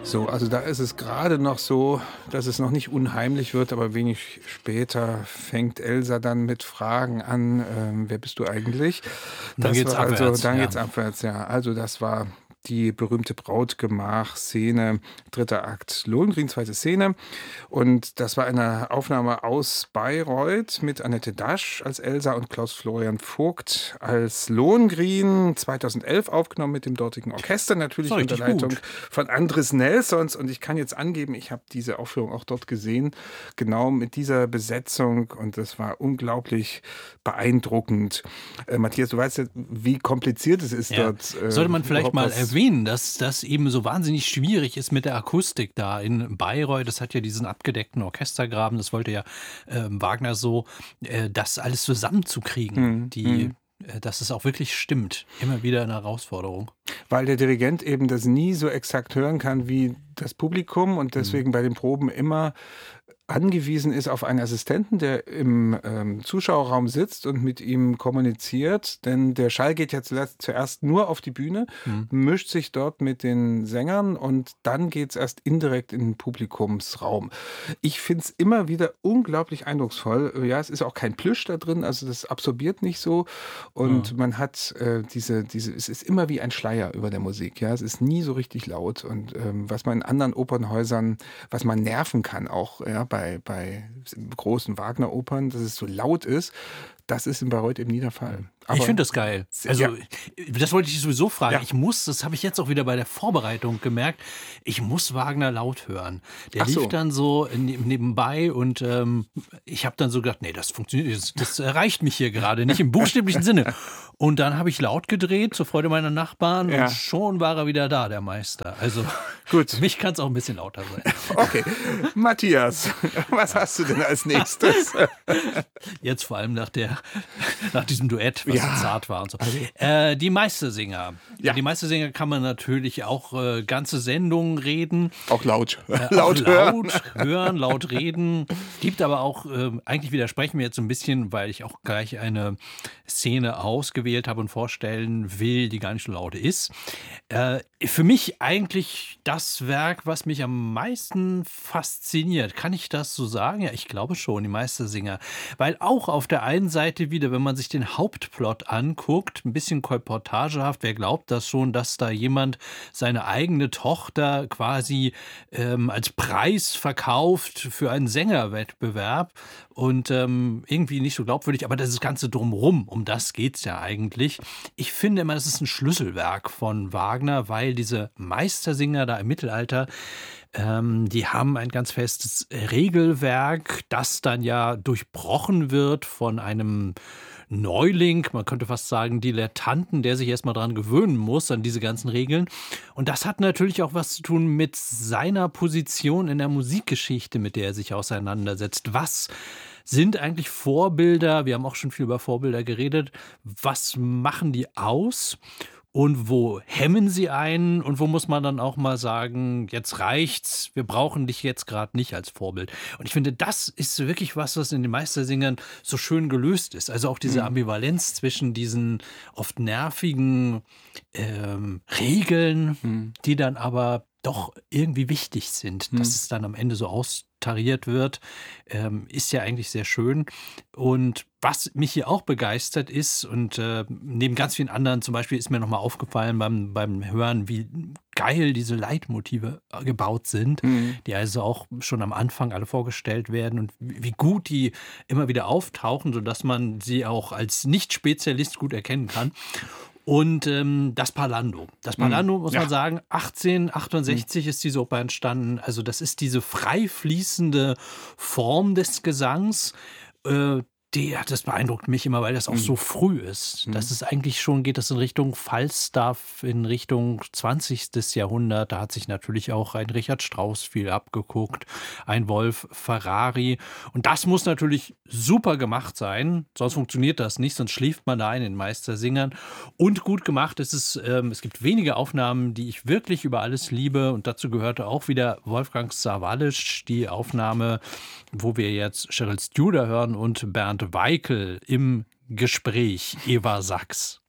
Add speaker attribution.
Speaker 1: So, also da ist es gerade noch so, dass es noch nicht unheimlich wird, aber wenig später fängt Elsa dann mit Fragen an, wer bist du eigentlich?
Speaker 2: Und dann geht's abwärts,
Speaker 1: Dann
Speaker 2: ja.
Speaker 1: geht's abwärts, ja. Also das war die berühmte Brautgemach-Szene, dritter Akt, Lohengrin, zweite Szene. Und das war eine Aufnahme aus Bayreuth mit Annette Dasch als Elsa und Klaus-Florian Vogt als Lohengrin, 2011 aufgenommen mit dem dortigen Orchester,
Speaker 2: Ist
Speaker 1: natürlich
Speaker 2: doch
Speaker 1: unter
Speaker 2: richtig
Speaker 1: Leitung
Speaker 2: gut.
Speaker 1: von Andres Nelsons. Und ich kann jetzt angeben, ich habe diese Aufführung auch dort gesehen, genau mit dieser Besetzung. Und das war unglaublich beeindruckend. Matthias, du weißt ja, wie kompliziert es ist,
Speaker 2: Ja.
Speaker 1: dort
Speaker 2: Sollte man vielleicht
Speaker 1: überhaupt
Speaker 2: mal
Speaker 1: was.
Speaker 2: erwähnen, dass das eben so wahnsinnig schwierig ist mit der Akustik da in Bayreuth. Das hat ja diesen abgedeckten Orchestergraben. Das wollte ja Wagner so, das alles zusammenzukriegen.
Speaker 1: Hm, hm.
Speaker 2: Dass es auch wirklich stimmt. Immer wieder eine Herausforderung.
Speaker 1: Weil der Dirigent eben das nie so exakt hören kann wie das Publikum und
Speaker 2: Mhm.
Speaker 1: deswegen bei den Proben immer angewiesen ist auf einen Assistenten, der im Zuschauerraum sitzt und mit ihm kommuniziert. Denn der Schall geht ja zuerst nur auf die Bühne,
Speaker 2: Mhm.
Speaker 1: mischt sich dort mit den Sängern und dann geht es erst indirekt in den Publikumsraum. Ich finde es immer wieder unglaublich eindrucksvoll. Ja, es ist auch kein Plüsch da drin, also das absorbiert nicht so.
Speaker 2: Ja.
Speaker 1: Und man hat es ist immer wie ein Schleier über der Musik. Ja, es ist nie so richtig laut. Und was man in anderen Opernhäusern, was man nerven kann auch, ja, bei großen Wagner-Opern, dass es so laut ist, das ist in Bayreuth eben nie der Fall.
Speaker 2: Ich
Speaker 1: Aber
Speaker 2: finde das geil. Also,
Speaker 1: ja,
Speaker 2: das wollte ich sowieso fragen.
Speaker 1: ja.
Speaker 2: Das habe ich jetzt auch wieder bei der Vorbereitung gemerkt, ich muss Wagner laut hören. Der
Speaker 1: Ach
Speaker 2: lief
Speaker 1: so.
Speaker 2: dann so nebenbei und ich habe dann so gedacht, nee, das funktioniert, das erreicht mich hier gerade nicht im buchstäblichen Sinne. Und dann habe ich laut gedreht, zur Freude meiner Nachbarn, und
Speaker 1: Ja,
Speaker 2: schon war er wieder da, der Meister. Also, für
Speaker 1: gut.
Speaker 2: mich kann es auch ein bisschen lauter sein.
Speaker 1: Okay. Matthias, was hast du denn als nächstes?
Speaker 2: Jetzt vor allem nach diesem Duett, was so
Speaker 1: Ja,
Speaker 2: zart war und so.
Speaker 1: also,
Speaker 2: Die Meistersinger.
Speaker 1: ja,
Speaker 2: Die Meistersinger kann man natürlich auch ganze Sendungen reden,
Speaker 1: auch laut.
Speaker 2: auch
Speaker 1: Laut hören.
Speaker 2: laut hören, laut reden. Gibt aber auch, eigentlich widersprechen wir jetzt so ein bisschen, weil ich auch gleich eine Szene ausgewählt habe und vorstellen will, die gar nicht so laut ist. Für mich eigentlich das Werk, was mich am meisten fasziniert. Kann ich das so sagen? Ja, ich glaube schon, die Meistersinger. Weil auch auf der einen Seite wieder, wenn man sich den Hauptplot anguckt, ein bisschen kolportagehaft, wer glaubt das schon, dass da jemand seine eigene Tochter quasi als Preis verkauft für einen Sängerwettbewerb und irgendwie nicht so glaubwürdig, aber das Ganze drumherum, um das geht es ja eigentlich. Ich finde immer, das ist ein Schlüsselwerk von Wagner, weil diese Meistersinger da im Mittelalter, die haben ein ganz festes Regelwerk, das dann ja durchbrochen wird von einem Neuling, man könnte fast sagen Dilettanten, der sich erstmal dran gewöhnen muss, an diese ganzen Regeln. Und das hat natürlich auch was zu tun mit seiner Position in der Musikgeschichte, mit der er sich auseinandersetzt. Was sind eigentlich Vorbilder? Wir haben auch schon viel über Vorbilder geredet. Was machen die aus? Und wo hemmen sie einen? Und wo muss man dann auch mal sagen, jetzt reicht's, wir brauchen dich jetzt gerade nicht als Vorbild. Und ich finde, das ist wirklich was in den Meistersingern so schön gelöst ist. Also auch diese
Speaker 1: Hm,
Speaker 2: Ambivalenz zwischen diesen oft nervigen Regeln,
Speaker 1: hm,
Speaker 2: die dann aber doch irgendwie wichtig sind, dass
Speaker 1: hm.
Speaker 2: es dann am Ende so austariert wird, ist ja eigentlich sehr schön. Und was mich hier auch begeistert ist, und neben ganz vielen anderen, zum Beispiel ist mir nochmal aufgefallen beim Hören, wie geil diese Leitmotive gebaut sind,
Speaker 1: Mhm.
Speaker 2: die also auch schon am Anfang alle vorgestellt werden und wie gut die immer wieder auftauchen, sodass man sie auch als Nicht-Spezialist gut erkennen kann. Und das Parlando. Das
Speaker 1: Mhm.
Speaker 2: Parlando, muss man
Speaker 1: Ja.
Speaker 2: sagen,
Speaker 1: Mhm.
Speaker 2: 1868 ist diese Oper entstanden. Also das ist diese frei fließende Form des Gesangs. Äh, das beeindruckt mich immer, weil das auch
Speaker 1: Mhm.
Speaker 2: so früh ist. Das
Speaker 1: Mhm.
Speaker 2: ist eigentlich schon, geht das in Richtung Falstaff, in Richtung 20. Jahrhundert. Da hat sich natürlich auch ein Richard Strauss viel abgeguckt, ein Wolf Ferrari. Und das muss natürlich super gemacht sein, sonst funktioniert das nicht, sonst schläft man da ein in Meistersingern. Und gut gemacht ist es, es gibt wenige Aufnahmen, die ich wirklich über alles liebe. Und dazu gehörte auch wieder Wolfgang Sawallisch, die Aufnahme, wo wir jetzt Cheryl Studer hören und Bernd Weikel im Gespräch, Eva Sachs.